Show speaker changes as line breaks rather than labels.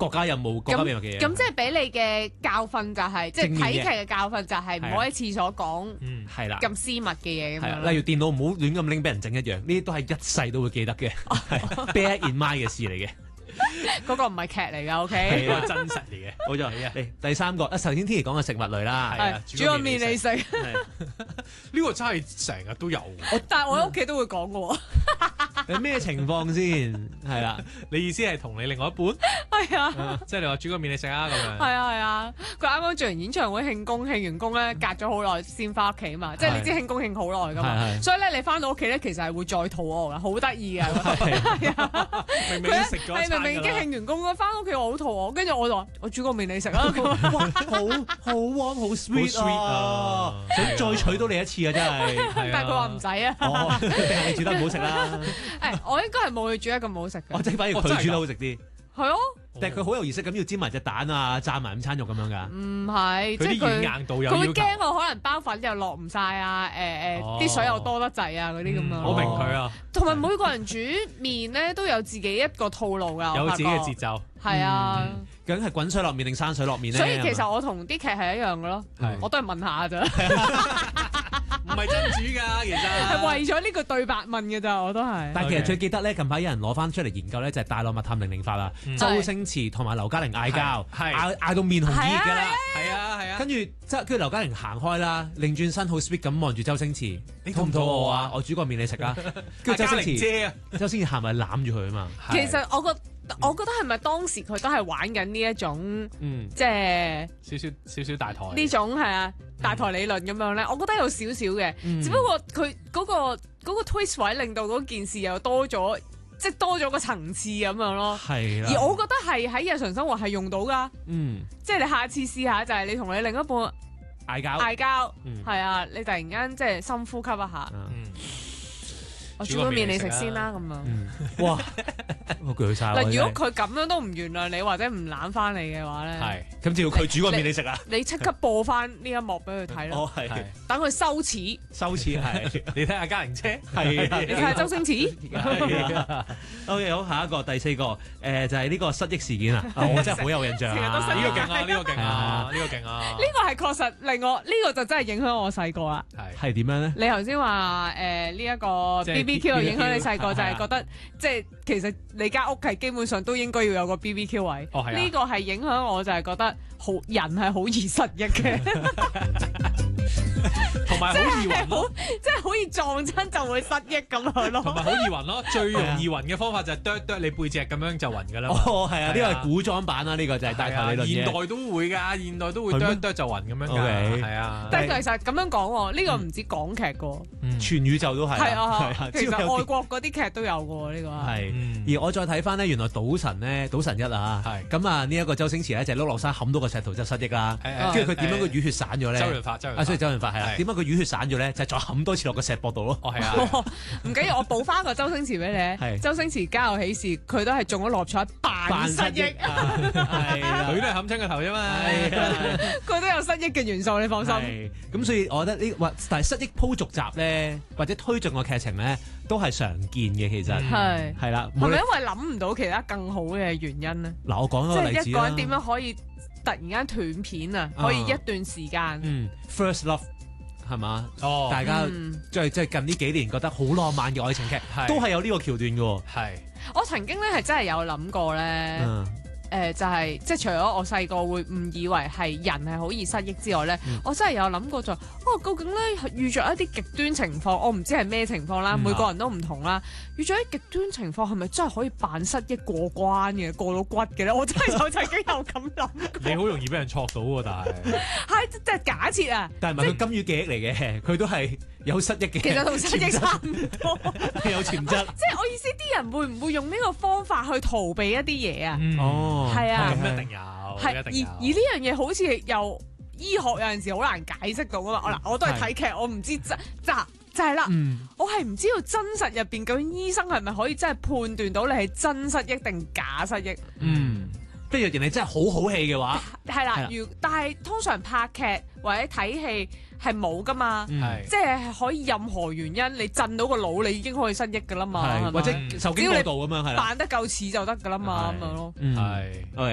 國家任務、國家秘密嘅嘢。
咁即係俾你嘅教訓就係，即係睇劇嘅教訓就係唔好喺廁所講
係啦，
咁私密嘅嘢咁樣。
例如電腦唔好亂咁拎俾人整一樣，呢啲都係一世都會記得嘅，bear in mind 嘅事嚟嘅。
嗰個唔係劇嚟㗎，OK？
係啊，
真實嚟嘅，
冇錯。嚟第三個，頭先天琪講嘅食物類啦，
係啊，
煮個麵你食。
呢個真係成日都有。
但係我喺屋企都會講嘅喎。
係咩情況先？係啦，
你意思係同你另外一半？
係啊，
即係你話煮個麵你食啊咁樣。
係啊係啊，佢啱啱做完演唱會慶功，慶完功咧隔咗好耐先翻屋企嘛，即係你知慶功慶好耐㗎嘛，所以咧你翻到屋企咧其實係會再肚餓㗎，好得意㗎。係啊，
明明食咗一餐㗎啦，
明明已經慶完功，翻屋企我好肚餓，跟住我就話我煮個麵你食啊。
哇，好 warm 好 sweet 啊！想再娶到你一次啊，真係。
但係佢話唔使啊。
哦，定係你煮得唔好食啦？
誒，我應該係冇佢煮得咁好食嘅。
我即係反而佢煮得好食啲。
係咯。
但係佢好有儀式咁要煎埋隻蛋啊，炸埋午餐肉咁樣㗎。
唔係，即係
佢啲軟硬度有要求。
佢會驚我可能包粉又落唔晒啊，啲水又多得滯啊嗰啲咁樣。
我明佢啊。
同埋每個人煮麵咧都有自己一個套路㗎，
有自己嘅節奏。
係啊。
究竟係滾水落麵定生水落麵咧？
所以其實我同啲劇係一樣嘅咯，我都係問下咋。
唔係真煮㗎，其實
係為咗呢個對白問嘅咋，我都係。
但係其實最記得咧，近排有人攞翻出嚟研究咧，就係《大內密探零零發》啦。周星馳同埋劉嘉玲嗌交，嗌到面紅耳熱㗎啦。
係啊係啊。
跟住劉嘉玲行開啦，擰轉身好 sweet 咁望住周星馳，你肚唔肚餓啊？我煮個麵你食啊！跟住周星馳行埋攬住佢啊嘛。
其實我覺得係咪當時佢都係玩緊呢一種，即係
少少大台
呢種係啊大台理論咁樣咧？我覺得有少少嘅，只不過佢嗰個 twist 位令到嗰件事又多咗，即係多咗個層次咁樣咯。
係啦。
而我覺得係喺日常生活係用到㗎。即係你下次試下，就係你同你另一半嗌交，係啊，你突然間即係深呼吸一下。我煮個麵你食先啦，咁樣。哇！
我攰晒。
嗱，如果佢咁樣都唔原諒你或者唔攬翻你嘅話咧，
係咁就要佢煮個麵你食啊！
你即刻播翻呢一幕俾佢睇咯。
哦，係。
等佢羞恥。
羞恥係。
你睇下嘉玲姐。
係。
你睇下周星馳。
OK， 好，下一個第四個，就係呢個失憶事件啊！我真係好有印象啊！
呢個勁啊！呢個勁啊！呢個勁啊！
呢個係確實令我呢個就真係影響我細個啦。
係點樣咧？
你頭先話呢一個 BBQ 影響你細個，就係覺得即係其實你間屋係基本上都應該要有個 BBQ 位。呢個係影響我就係覺得人係好易失憶嘅，
同埋好易暈咯，
即係好易撞親就會失憶咁樣咯。
同埋好易暈咯，最容易暈嘅方法就係剁你背脊咁樣就暈㗎啦。
哦，係啊，呢個係古裝版啦，呢個就係大台理論嘅。
現代都會㗎，現代都會剁就暈咁樣㗎。係啊，
但係其實咁樣講喎，呢個唔止港劇㗎，
全宇宙都係。
係啊，其實外國嗰啲劇都有㗎呢個
係。而我再睇翻咧，原來賭神一啊，咁啊呢一個周星馳咧就碌落山冚到個石頭就失憶啦。跟住佢點樣個淤血散咗咧？
周潤發
所以周潤發係啦。點解個淤血散咗咧？就係再冚多次落個石膊度咯。
哦，係啊。
唔緊要，我補翻個周星馳俾你。周星馳家有喜事，佢都係中咗六合彩扮失憶。係啦，
佢都係冚親個頭啫嘛。
佢都有失憶嘅元素，你放心。
咁所以我覺得但係失憶鋪續集咧，或者推進個劇情咧，都係常見嘅。其實係啦，
係咪因為諗唔到其他更好嘅原因咧？
嗱，我講一個例子啦。
即係一個人點樣可以突然間斷片啊？可以一段時間。
First Love 係嘛？哦，大家即係近呢幾年覺得好浪漫嘅愛情劇，都係有呢個橋段嘅。
係。
我曾經咧係真係有諗過咧。就係即係除咗我細個會誤以為係人係好易失憶之外咧，我真係有諗過究竟咧遇着一啲極端情況，我唔知係咩情況啦，每個人都唔同啦。遇咗啲極端情況係咪真係可以扮失憶過關嘅，過到骨嘅咧？我真係曾經有咁諗。
你好容易俾人戳到喎，但
係即係假設啊！
但係唔係佢金魚記憶嚟嘅，佢都係有失憶嘅。
其實同失憶差唔多，
有潛質。
即係我意思，啲人會唔會用呢個方法去逃避一啲嘢啊？
哦，
係啊，
咁一定有，
係而呢樣嘢好似又醫學有陣時好難解釋到噶嘛。我都係睇劇，我唔知就係啦，我係唔知道真實入邊究竟醫生係咪可以真係判斷到你係真失憶定假失憶？
即係若然你真係好戲嘅話，
係啦。但係通常拍劇或者睇戲係冇噶嘛，即係可以任何原因你震到個腦，你已經可以失憶噶啦嘛，
或者受驚過度咁樣係啦，
扮得夠似就得噶啦嘛咁樣咯。
係。